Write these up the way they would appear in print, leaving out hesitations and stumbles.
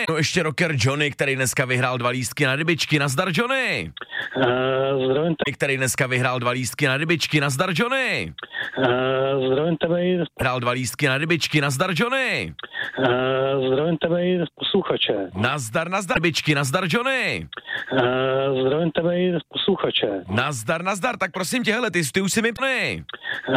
No ještě rocker Johnny, který dneska vyhrál 2 lístky na rybičky. Nazdar Johnny. Zdravím Který dneska vyhrál 2 lístky na rybičky. Nazdar Johnny. zdravím tebe i Vyhrál 2 lístky na rybičky. Nazdar Johnny. zdravím tebe i posluchače. Nazdar rybičky. Nazdar Johnny. Zdravím tebe i posluchače. Nazdar, tak prosím tě, hele, ty už si mi pny.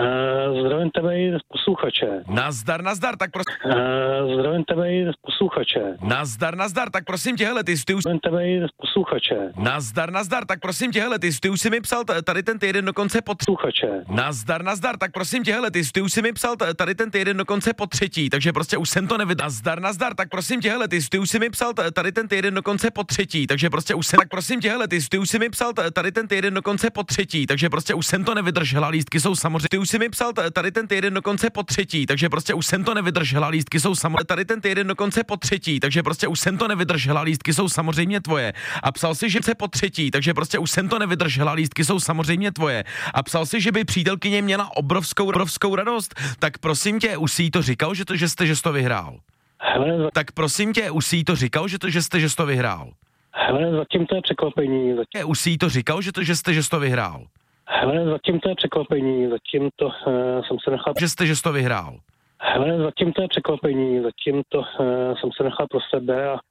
Zdravím tebe i posluchače. Nazdar, tak prosím. Zdravím tebe i posluchače. Nazdar, tak prosím tě, hele, ty už. Zdravím tebe i posluchače. Nazdar, tak prosím tě, hele, ty už si mi psal tady ten týden dokonce po Posluchače. Nazdar, tak prosím tě, hele, ty už si mi psal tady ten týden dokonce po 3, takže prostě už jsem to nevydal. Nazdar, tak prosím tě, hele, ty už si mi psal tady ten týden dokonce po 3, takže prostě už jsem, tak prosím tě, hele, ty už si mi psal tady ten týden dokonce po 3, takže prostě už jsem to nevydržela, lístky jsou samozřejmě, ty už si mi psal tady ten týden dokonce po 3, takže prostě už jsem to nevydržela, lístky jsou samozřejmě, tady ten týden dokonce po 3, takže prostě už jsem to nevydržela, lístky jsou samozřejmě tvoje. A psal si, že se po 3, takže prostě už jsem to nevydržela, lístky jsou samozřejmě tvoje. A psal si, že by přítelkyně měla obrovskou radost, tak prosím tě, už si jí to říkal, že jsi to vyhrál. Hele, Tak prosím tě, už si jí to říkal, že jsi to vyhrál. hele, zatím to je překvapení. Už si jí to říkal, že jsi to vyhrál. Hele, zatím to je překvapení. Zatím to jsem se nechal. Že to vyhrál. Hele, zatím to je překvapení. Zatím to jsem se nechal pro sebe a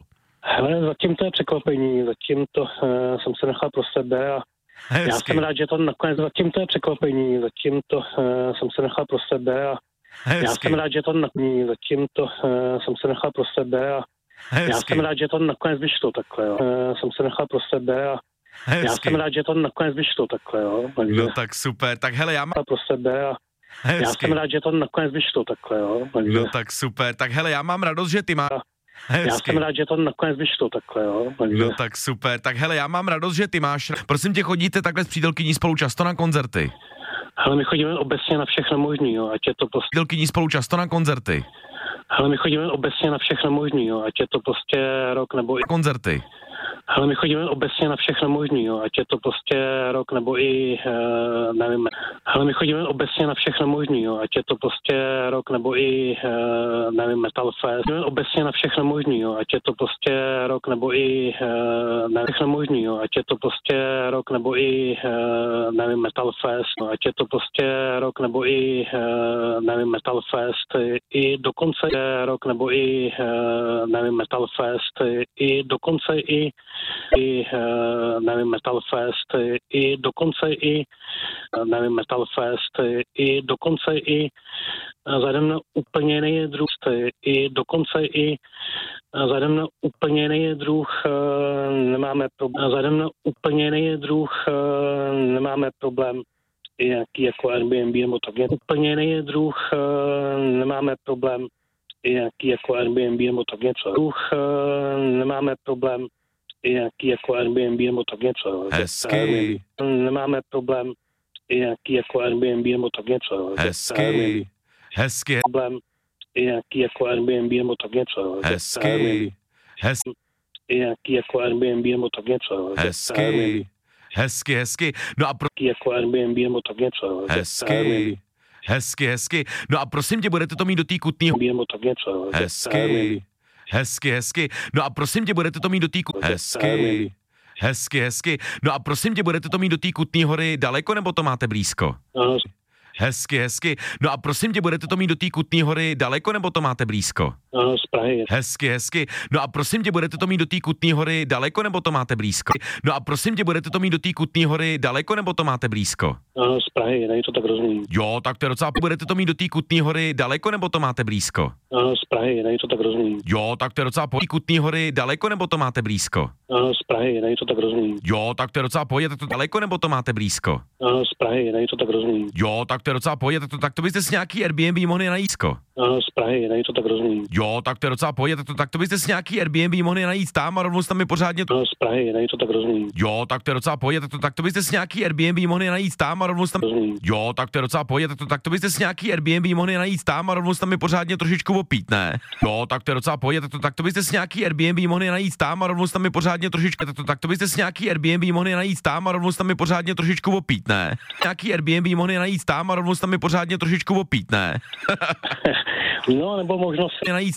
hele, zatím to je překvapení. Zatím to jsem se nechal pro sebe a já jsem rád, že to nakonec, zatím to je překvapení. Zatím to jsem se nechal pro sebe a já jsem rád, že to nakonec, zatím to jsem se nechal pro sebe a já jsem rád, že to nakonec vyšlo takhle, jo. Jsem se nechal pro sebe a já jsem rád, že to nakonec vyšlo takhle, jo. Takže No tak super, tak hele, já mám pro sebe a já jsem rád, že to nakonec vyšlo takhle, jo. Takže No tak super, tak hele, já mám radost, že ty máš já jsem rád, že to nakonec vyšlo takhle, jo. Takže No tak super, tak hele, já mám radost, že ty máš. Prosím tě, chodíte takhle s přítelkyní spolu často na koncerty? ale my chodíme obecně na všechno možný, jo. Ať je to prostě, Přítelkyní spolu často na koncerty? ale my chodíme obecně na všechno možný, jo. Ať je to prostě rok nebo i Koncerty? ale my chodíme obecně na všechno možný, jo. Ať je to prostě rok nebo i nevím. Ale my chodíme obecně na všechno možný, jo. Ať je to prostě rok nebo i nevím, Metal Fest. Chodíme obecně na všechno možný, jo. Ať je to prostě rok nebo i nevím, všechno možný, jo. Ať je to prostě rok nebo i nevím, Metal Fest. No, ať je to prostě rok nebo i nevím, Metal Fest. I dokonce rok nebo i nevím, Metal Fest. I dokonce i nevím, Metal Fest, i dokonce i nevím, Metal Fest, i dokonce i vzhledem na úplně jiný druh, i dokonce i vzhledem na úplně jiný druh nemáme problém, vzhledem na úplně jiný druh nemáme problém, jaký jako Airbnb nebo tak, úplně jiný druh nemáme problém, jaký jako Airbnb nebo tak něco, druh nemáme problém, jaký jako Airbnb nebo tak něco. Hezky. Nemáme problém, jaký jako Airbnb nebo tak něco. Hezky. Hezky. Problém, jaký jako Airbnb nebo tak něco. Hezky. Hezky. Jaký jako Airbnb nebo tak něco. Hezky. Hezky. No a jako Airbnb nebo tak něco. Hezky. Hezky. No a prosím tě, budete to mít do té Kutný. Nebo tak něco. Hezky. Hezky. No a prosím tě, budete to mít do té Hezky. No a prosím tě, budete to mít do té Kutný Hory daleko, nebo to máte blízko? Hezky. No a prosím tě, budete to mít do té Kutný Hory daleko, nebo to máte blízko? Z Prahy. Hezky. No a prosím tě, budete to mít do té Kutný Hory daleko, nebo to máte blízko? No a prosím tě, budete to mít do té Kutný Hory daleko, nebo to máte blízko? Z Prahy, není to tak rozumím. Jo, tak to je docela. Budete to mít do té Kutný Hory daleko, nebo to máte blízko? Z Prahy, není to tak rozumím. Jo, tak to je docela. Kutný Hory daleko, nebo to máte blízko? Z Prahy, není to tak rozumím. Jo, tak to je docela pohodě, tak to daleko, nebo to máte blízko? Z Prahy, není to tak rozumím. Jo, tak to je docela pohodě, tak to byste si nějaký Airbnb mohli najít. Z Prahy, není to tak rozumím. Jo, tak to je docela pohodě, tak to byste si nějaký Airbnb mohli najít tam a rovnou tam mi pořádně. Z Prahy, není to tak rozumím. Jo, tak to je docela pohodě, tak to byste si nějaký Airbnb mohli najít tam a rovnou tam. Jo, tak to je docela pohodě, tak to byste si nějaký Airbnb mohli najít tam a rovnou tam mi pořádně trošičku opít, ne? Jo, tak to je docela pohodě, tak to byste si nějaký Airbnb mohli najít tam a rovnou tam mi pořádně trošičku. Tak to byste si nějaký Airbnb mohli najít tam a rovnou tam mi pořádně trošičku opít, ne? Nějaký Airbnb mohli najít tam a rovnou tam mi pořádně trošičku opít, ne? No, nebo možnost najít